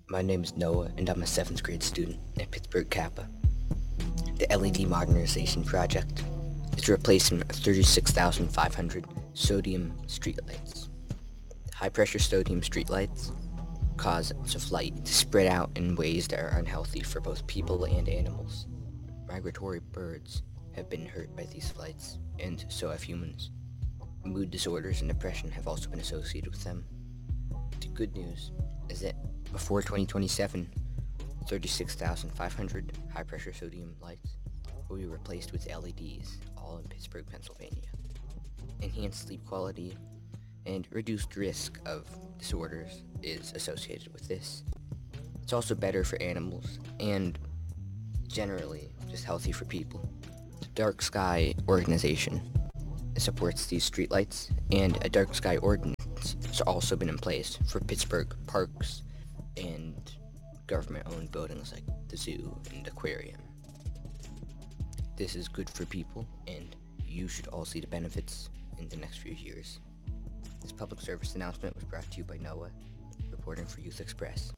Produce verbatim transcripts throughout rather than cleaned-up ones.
My name is Noah, and I'm a seventh grade student at Pittsburgh Kappa. The L E D Modernization Project is replacing thirty-six thousand five hundred sodium streetlights. High-pressure sodium streetlights cause of light to spread out in ways that are unhealthy for both people and animals. Migratory birds have been hurt by these lights, and so have humans. Mood disorders and depression have also been associated with them. The good news is that before twenty twenty-seven, thirty-six thousand five hundred high-pressure sodium lights will be replaced with L E Ds, all in Pittsburgh, Pennsylvania. Enhanced sleep quality and reduced risk of disorders is associated with this. It's also better for animals and generally just healthy for people. The Dark Sky organization supports these streetlights, and a dark sky ordinance has also been in place for Pittsburgh parks and government-owned buildings like the zoo and aquarium. This is good for people, and you should all see the benefits in the next few years. This public service announcement was brought to you by Noah, reporting for Youth Express.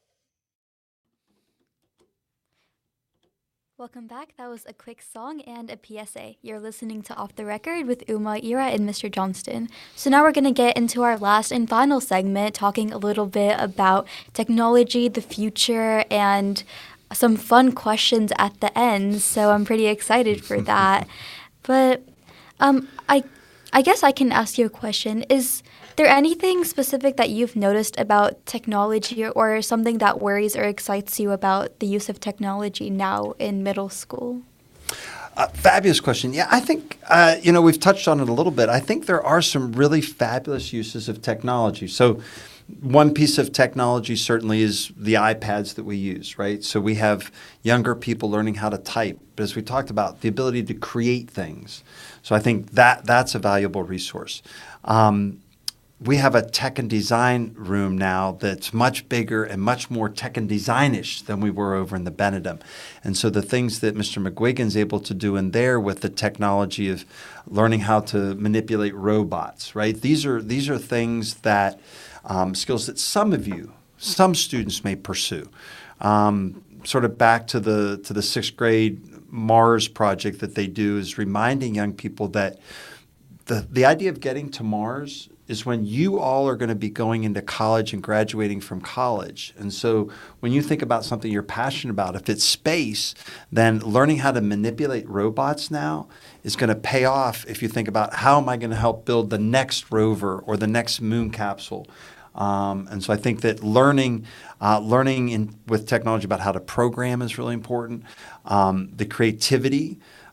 Welcome back. That was a quick song and a P S A. You're listening to Off the Record with Uma, Ira, and Mister Johnston. So now we're going to get into our last and final segment, talking a little bit about technology, the future, and some fun questions at the end. So I'm pretty excited for that. But um, I, I guess I can ask you a question. Is there anything specific that you've noticed about technology or something that worries or excites you about the use of technology now in middle school? Uh, fabulous question. Yeah, I think, uh, you know, we've touched on it a little bit. I think there are some really fabulous uses of technology. So one piece of technology certainly is the iPads that we use, right? So we have younger people learning how to type. But as we talked about, the ability to create things. So I think that that's a valuable resource. Um, We have a tech and design room now that's much bigger and much more tech and designish than we were over in the Benedum. And so the things that Mister McGuigan's able to do in there with the technology of learning how to manipulate robots, right? These are these are things that, um, skills that some of you, some students may pursue. Um, sort of back to the to the sixth grade Mars project that they do is reminding young people that the the idea of getting to Mars is when you all are going to be going into college and graduating from college. And so when you think about something you're passionate about, if it's space, then learning how to manipulate robots now is going to pay off if you think about how am I going to help build the next rover or the next moon capsule. Um, and so I think that learning uh, learning in, with technology about how to program is really important. Um, the creativity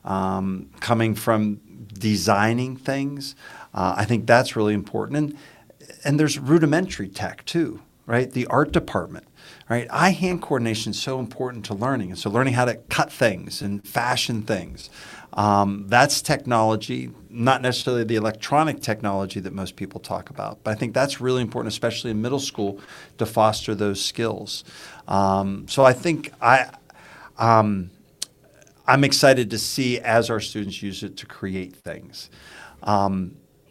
um, coming from designing things, Uh, I think that's really important. And and there's rudimentary tech too, right? The art department, right? Eye-hand coordination is so important to learning. And so learning how to cut things and fashion things. Um, that's technology, not necessarily the electronic technology that most people talk about. But I think that's really important, especially in middle school, to foster those skills. Um, so I think I, um, I'm excited to see as our students use it to create things. Um,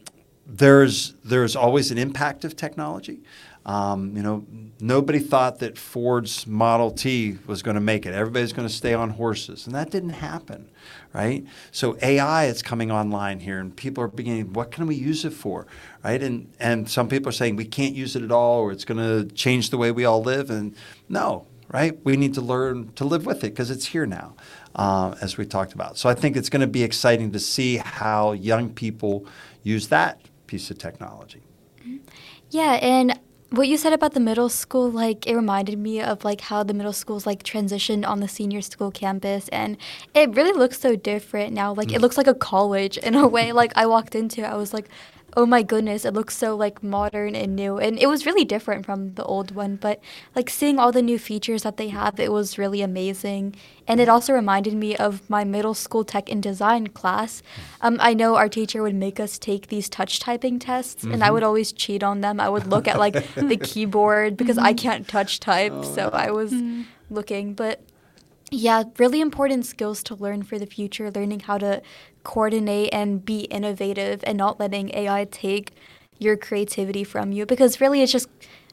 There's there's always an impact of technology. Um, you know, nobody thought that Ford's Model T was going to make it. Everybody's going to stay on horses, and that didn't happen, right? So A I is coming online here, and people are beginning, what can we use it for, right? And and some people are saying we can't use it at all, or it's going to change the way we all live. And no, right? We need to learn to live with it because it's here now, uh, as we talked about. So I think it's going to be exciting to see how young people use that piece of technology. Yeah, and what you said about the middle school, like, it reminded me of, like, how the middle schools, like, transitioned on the senior school campus, and it really looks so different now. Like, mm. It looks like a college in a way. Like, I walked into it, I was like, oh my goodness, it looks so, like, modern and new, and it was really different from the old one, but, like, seeing all the new features that they have, it was really amazing, and it also reminded me of my middle school tech and design class. Um, I know our teacher would make us take these touch typing tests, mm-hmm. and I would always cheat on them. I would look at, like, the keyboard, because I can't touch type, oh, so I was mm-hmm. looking, but yeah, really important skills to learn for the future, learning how to coordinate and be innovative and not letting A I take your creativity from you, because really it's just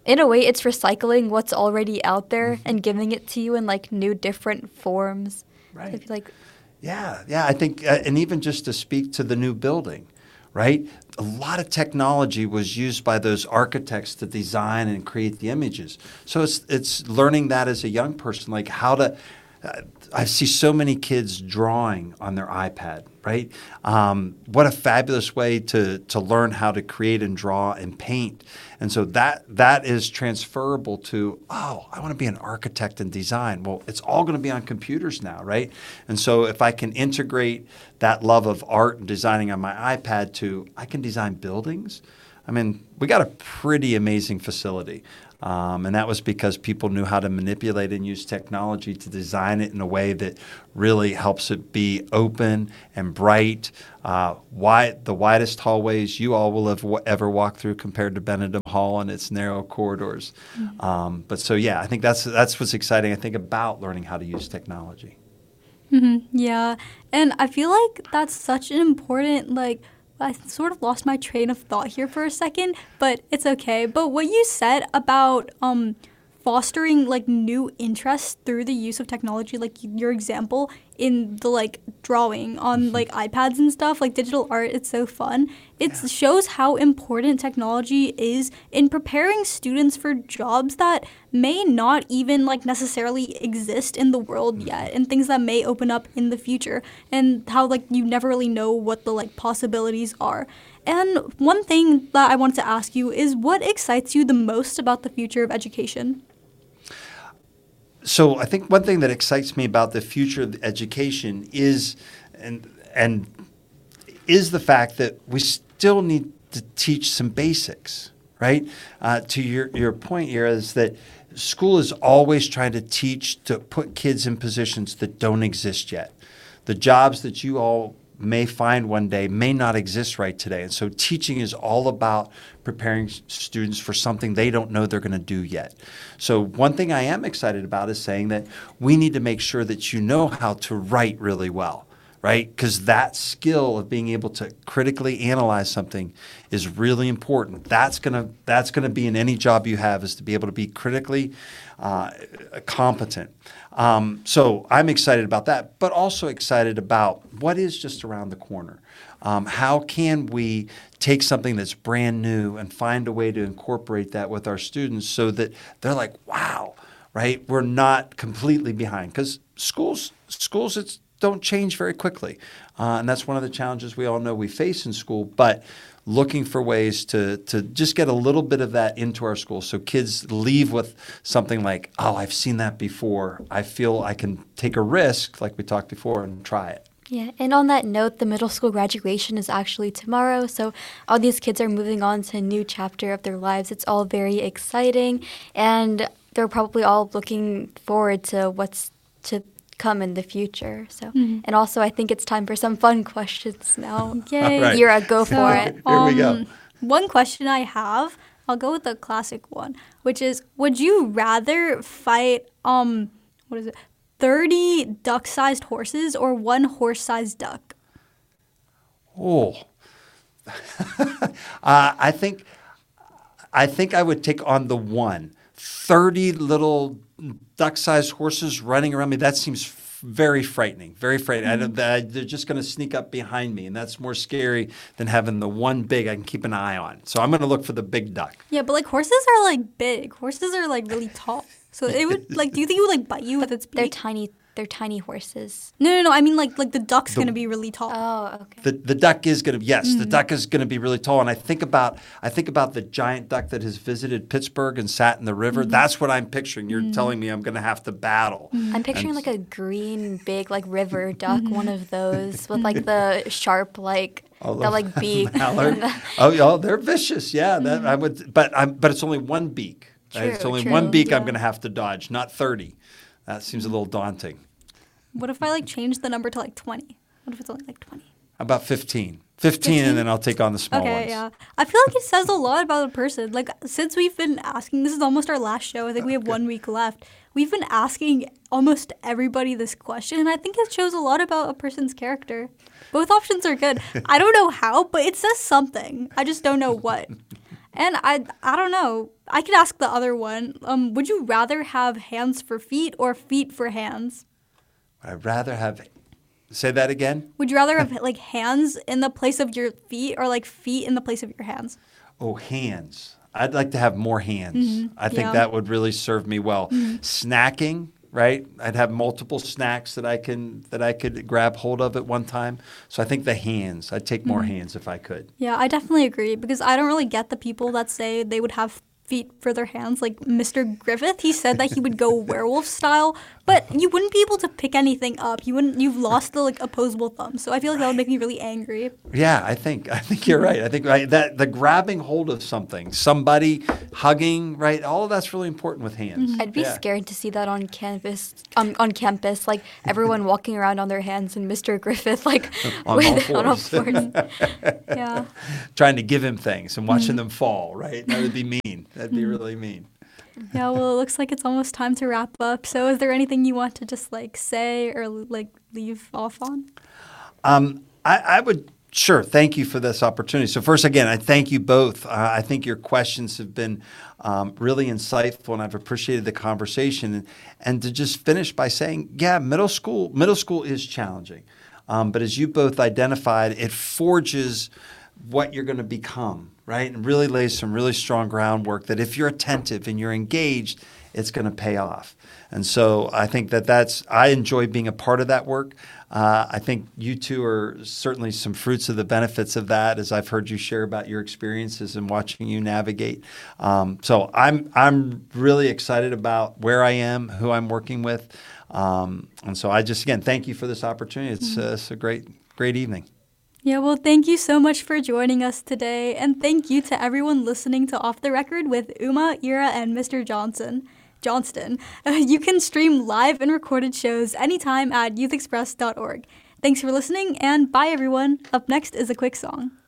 in a way, it's recycling what's already out there Mm-hmm. and giving it to you in like new, different forms. Right. So I feel like, Yeah, yeah. I think, uh, and even just to speak to the new building, right? A lot of technology was used by those architects to design and create the images. So it's it's learning that as a young person, like how to. Uh, I see so many kids drawing on their iPad, right? Um, what a fabulous way to to learn how to create and draw and paint. And so that that is transferable to, oh, I want to be an architect and design. Well, it's all going to be on computers now, right? And so if I can integrate that love of art and designing on my iPad to, I can design buildings. I mean, we got a pretty amazing facility. Um, and that was because people knew how to manipulate and use technology to design it in a way that really helps it be open and bright. Uh, wide, the widest hallways you all will have w- ever walked through compared to Benedum Hall and its narrow corridors. Mm-hmm. Um, but so, yeah, I think that's that's what's exciting, I think, about learning how to use technology. Mm-hmm. Yeah. And I feel like that's such an important, like, I sort of lost my train of thought here for a second, but it's okay. But what you said about um, fostering like new interests through the use of technology, like your example in the like drawing on like iPads and stuff, like digital art, it's so fun. It yeah. shows how important technology is in preparing students for jobs that may not even like necessarily exist in the world yet, and things that may open up in the future, and how like you never really know what the like possibilities are. And one thing that I wanted to ask you is, what excites you the most about the future of education? So I think one thing that excites me about the future of education is, and and is the fact that we still need to teach some basics, right? Uh, to your your point here is that school is always trying to teach to put kids in positions that don't exist yet. The jobs that you all may find one day may not exist right today. And so teaching is all about preparing students for something they don't know they're going to do yet. So one thing I am excited about is saying that we need to make sure that you know how to write really well, right? Because that skill of being able to critically analyze something is really important. That's gonna that's gonna be in any job you have, is to be able to be critically uh, competent. Um, so I'm excited about that, but also excited about what is just around the corner. Um, how can we take something that's brand new and find a way to incorporate that with our students so that they're like, wow, right? We're not completely behind, because schools schools it's don't change very quickly. Uh, and that's one of the challenges we all know we face in school, but looking for ways to to just get a little bit of that into our schools so kids leave with something like, oh, I've seen that before. I feel I can take a risk, like we talked before, and try it. Yeah, and on that note, the middle school graduation is actually tomorrow, so all these kids are moving on to a new chapter of their lives. It's all very exciting, and they're probably all looking forward to what's to come in the future. So, mm-hmm. And also, I think it's time for some fun questions now. Yay! Right. Yura, go so, for it. Here um, we go. One question I have, I'll go with the classic one, which is: would you rather fight um, what is it, thirty duck-sized horses or one horse-sized duck? Oh, uh, I think I think I would take on the one. thirty little duck-sized horses running around me, that seems f- very frightening, very frightening. Mm-hmm. I, I, they're just going to sneak up behind me, and that's more scary than having the one big I can keep an eye on. So I'm going to look for the big duck. Yeah, but like horses are like big. Horses are like really tall. So it would like, do you think it would like bite you with its beak? They're tiny. They're tiny horses. No, no, no. I mean, like, like the duck's The- going to be really tall. Oh, okay. The the duck is going to yes, the duck is going to be really tall. And I think about I think about the giant duck that has visited Pittsburgh and sat in the river. That's what I'm picturing. You're telling me I'm going to have to battle. I'm picturing And- like a green, big, like river duck, one of those with like the sharp, like Oh, the like beak. mallard. oh, yeah, they're vicious. Yeah, that I would. But I'm. But it's only one beak. right? True, It's only true, one beak I'm yeah. going to have to dodge, not thirty. That seems a little daunting. What if I like change the number to like twenty? What if it's only like twenty? About fifteen. fifteen, and then I'll take on the small Okay, ones. yeah. I feel like it says a lot about a person. Like, since we've been asking, this is almost our last show. I think we have one week left. We've been asking almost everybody this question, and I think it shows a lot about a person's character. Both options are good. I don't know how, but it says something. I just don't know what. And I, I don't know. I could ask the other one. Um, would you rather have hands for feet or feet for hands? I'd rather have. Say that again. Would you rather have like hands in the place of your feet or like feet in the place of your hands? Oh, hands. I'd like to have more hands. Mm-hmm. I think Yeah. that would really serve me well. Mm-hmm. Snacking, right? I'd have multiple snacks that I can that I could grab hold of at one time. So I think the hands. I'd take more Mm-hmm. hands if I could. Yeah, I definitely agree because I don't really get the people that say they would have feet for their hands. Like Mister Griffith, he said that he would go werewolf style, but you wouldn't be able to pick anything up. You wouldn't. You've lost the like opposable thumb. So I feel like that would make me really angry. Yeah, I think I think you're right. I think right, that the grabbing hold of something, somebody hugging, right? All of that's really important with hands. I'd be Yeah. scared to see that on campus. Um, on campus, like everyone walking around on their hands, and Mister Griffith like On with- all on all fours. fours. Yeah. Trying to give him things and watching Mm-hmm. them fall, right? That would be mean. That'd be really mean. Yeah, well, it looks like it's almost time to wrap up. So, is there anything you want to just like say or like leave off on? Um, I, I would sure thank you for this opportunity. So first, again, I thank you both. Uh, I think your questions have been um, really insightful, and I've appreciated the conversation. And, and to just finish by saying, yeah, middle school middle school is challenging, um, but as you both identified, it forges what you're going to become, right? And really lays some really strong groundwork that if you're attentive and you're engaged, it's going to pay off. And so I think that that's, I enjoy being a part of that work. Uh, I think you two are certainly some fruits of the benefits of that, as I've heard you share about your experiences and watching you navigate. Um, so I'm, I'm really excited about where I am, who I'm working with. Um, and so I just, again, thank you for this opportunity. It's, uh, it's a great, great evening. Yeah, well, thank you so much for joining us today. And thank you to everyone listening to Off the Record with Uma, Ira, and Mister Johnson. Johnston. Uh, you can stream live and recorded shows anytime at youth express dot org. Thanks for listening, and bye, everyone. Up next is a quick song.